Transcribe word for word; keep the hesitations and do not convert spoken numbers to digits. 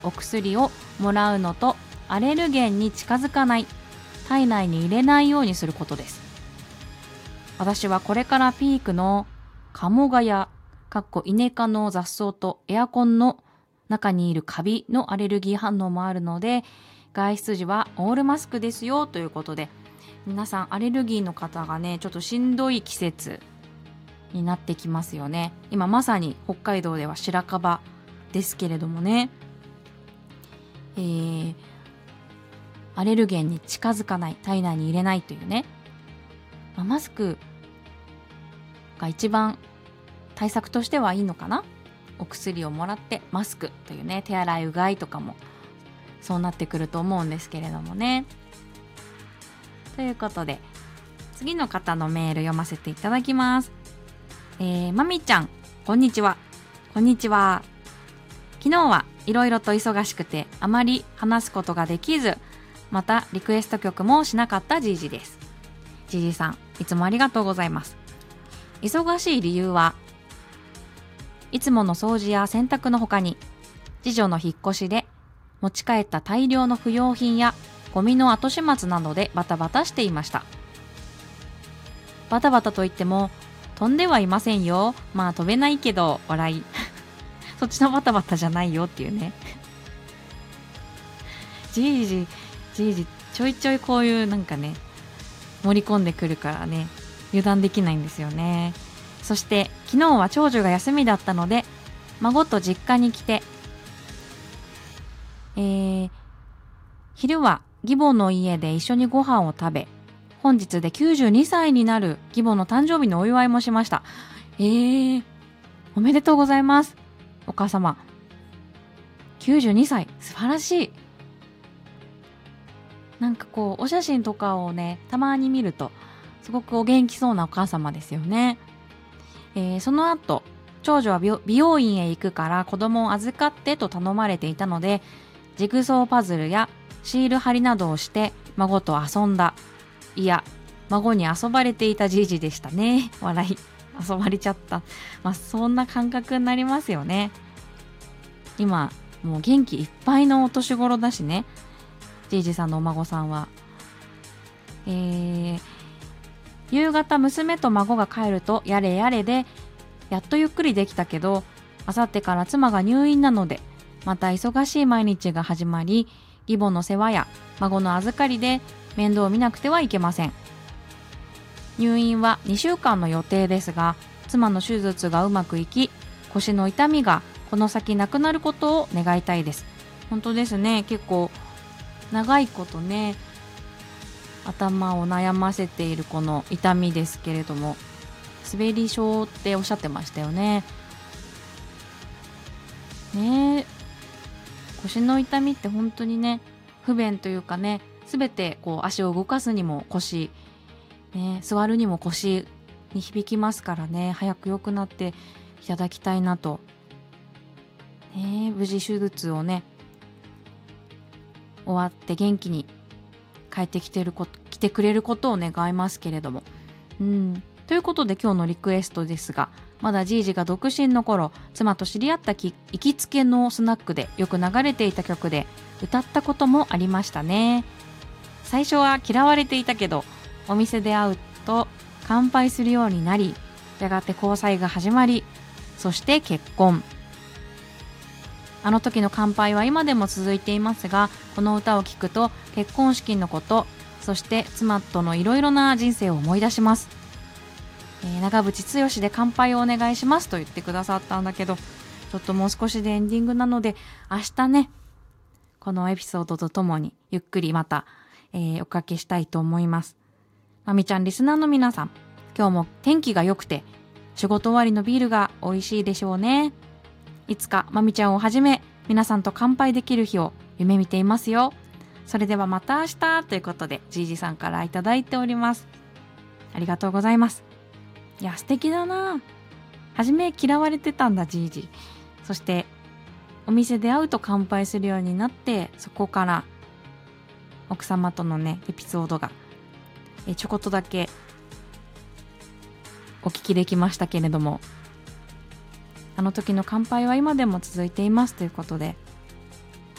お薬をもらうのとアレルゲンに近づかない、体内に入れないようにすることです。私はこれからピークのカモガヤ、かっこイネ科の雑草とエアコンの中にいるカビのアレルギー反応もあるので、外出時はオールマスクですよということで、皆さんアレルギーの方がねちょっとしんどい季節になってきますよね。今まさに北海道では白樺ですけれどもね、えー、アレルゲンに近づかない、体内に入れないというね、まあ、マスクが一番対策としてはいいのかな。お薬をもらってマスクというね、手洗いうがいとかもそうなってくると思うんですけれどもね。ということで次の方のメール読ませていただきます。えー、まみちゃん、こんにちは。こんにちは。昨日はいろいろと忙しくてあまり話すことができず、またリクエスト曲もしなかったじいじです。じいじさん、いつもありがとうございます。忙しい理由はいつもの掃除や洗濯の他に、次女の引っ越しで持ち帰った大量の不要品やゴミの後始末などでバタバタしていました。バタバタといっても飛んではいませんよ。まあ飛べないけど笑いそっちのバタバタじゃないよっていうねじいじじいじちょいちょいこういうなんかね盛り込んでくるからね、油断できないんですよね。そして昨日は長女が休みだったので孫と実家に来て、えー、昼は義母の家で一緒にご飯を食べ、本日できゅうじゅうにさいになる義母の誕生日のお祝いもしました。えー、おめでとうございます、お母様。きゅうじゅうにさい、素晴らしい。なんかこうお写真とかをねたまに見るとすごくお元気そうなお母様ですよね。えー、その後長女は美容院へ行くから子供を預かってと頼まれていたので、ジグソーパズルやシール貼りなどをして孫と遊んだ。いや、孫に遊ばれていたじいじでしたね。笑い。遊ばれちゃった。まあそんな感覚になりますよね。今もう元気いっぱいのお年頃だしね、じいじさんのお孫さんは。えー、夕方娘と孫が帰るとやれやれでやっとゆっくりできたけど、あさってから妻が入院なのでまた忙しい毎日が始まり、義母の世話や孫の預かりで面倒を見なくてはいけません。入院はにしゅうかんの予定ですが、妻の手術がうまくいき、腰の痛みがこの先なくなることを願いたいです。本当ですね、結構長いことね頭を悩ませているこの痛みですけれども、滑り症っておっしゃってましたよね。ねえ、腰の痛みって本当にね不便というかね、すべてこう足を動かすにも腰、ね、座るにも腰に響きますからね、早く良くなっていただきたいなと、ね、無事手術をね終わって元気に帰ってきてること来てくれることを願いますけれども、うん、ということで今日のリクエストですが、まだじいじが独身の頃、妻と知り合ったき行きつけのスナックでよく流れていた曲で歌ったこともありましたね。最初は嫌われていたけど、お店で会うと乾杯するようになり、やがて交際が始まり、そして結婚。あの時の乾杯は今でも続いていますが、この歌を聴くと結婚式のこと、そして妻とのいろいろな人生を思い出します。えー、長渕剛で乾杯をお願いしますと言ってくださったんだけど、ちょっともう少しでエンディングなので、明日ねこのエピソードとともにゆっくりまた、えー、おかけしたいと思います。まみちゃんリスナーの皆さん、今日も天気が良くて仕事終わりのビールが美味しいでしょうね。いつかまみちゃんをはじめ皆さんと乾杯できる日を夢見ていますよ。それではまた明日ということで、じいじさんからいただいております。ありがとうございます。いや素敵だな。はじめ嫌われてたんだじいじ。そしてお店で会うと乾杯するようになって、そこから奥様とのねエピソードがえちょこっとだけお聞きできましたけれども、あの時の乾杯は今でも続いていますということで、